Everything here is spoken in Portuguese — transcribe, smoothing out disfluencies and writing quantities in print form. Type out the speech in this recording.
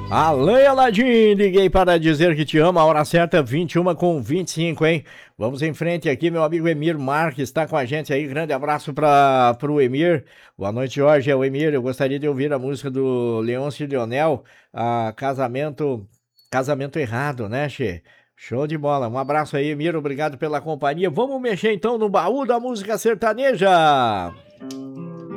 Alô, Aladim, liguei para dizer que te amo, a hora certa, 21h25, hein? Vamos em frente aqui, meu amigo Emir Marques está com a gente aí, grande abraço para o Emir. Boa noite, Jorge, é o Emir, eu gostaria de ouvir a música do Leôncio e Leonel, Casamento Errado, né, Che? Show de bola, um abraço aí, Emir, obrigado pela companhia. Vamos mexer então no baú da música sertaneja.